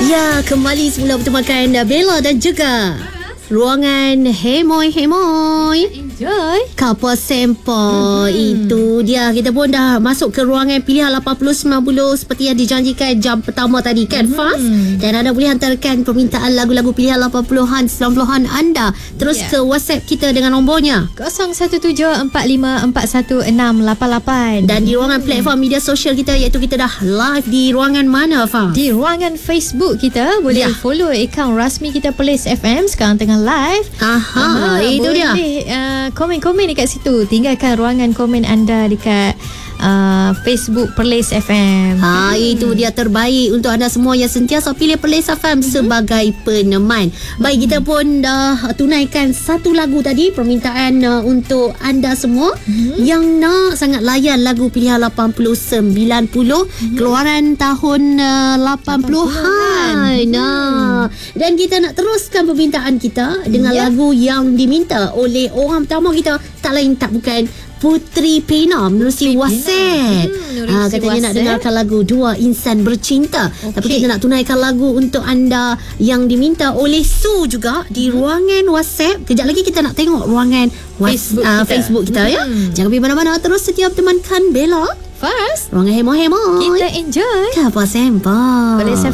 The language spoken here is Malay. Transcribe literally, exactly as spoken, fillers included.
Ya, kembali semula bertemakan Bella dan juga ruangan Hemoy Hemoy. Enjoy. Couple Sample. Mm-hmm. Itu dia. Kita pun dah masuk ke ruangan pilihan lapan puluh sembilan puluh seperti yang dijanjikan jam pertama tadi kan, mm-hmm. Faz. Dan anda boleh hantarkan permintaan lagu-lagu pilihan lapan puluhan, sembilan puluhan anda terus yeah. ke WhatsApp kita dengan nombornya kosong satu tujuh empat lima empat satu enam lapan lapan. Dan di ruangan platform media sosial kita, iaitu kita dah live di ruangan mana, Faz? Di ruangan Facebook kita. Boleh yeah. follow akaun rasmi kita Perlis F M. Sekarang tengah live. Aha, uh, itu boleh, dia. Boleh uh, komen-komen dekat situ. Tinggalkan ruangan komen anda dekat uh, Facebook Perlis F M. Ha, hmm. itu dia terbaik untuk anda semua yang sentiasa pilih Perlis F M hmm. sebagai peneman. Baik, kita pun dah tunaikan satu lagu tadi, permintaan uh, untuk anda semua hmm. yang nak sangat layan lagu pilihan lapan puluh sembilan puluh hmm. keluaran tahun uh, lapan puluhan. Nah, dan kita nak teruskan permintaan kita dengan yeah. lagu yang diminta oleh orang pertama kita, tak lain tak bukan Putri Pena menerusi WhatsApp. Hmm, ha, katanya WhatsApp. Nak dengarkan lagu Dua Insan Bercinta. Okay. Tapi kita nak tunaikan lagu untuk anda yang diminta oleh Su juga di hmm. ruangan WhatsApp. Kejap lagi kita nak tengok ruangan Facebook, uh, kita. Facebook kita hmm. ya. Jangan pergi mana-mana, terus setia temankan Bella. First, ruangan Hemo-Hemo. kita enjoy Couple Sample. Boleh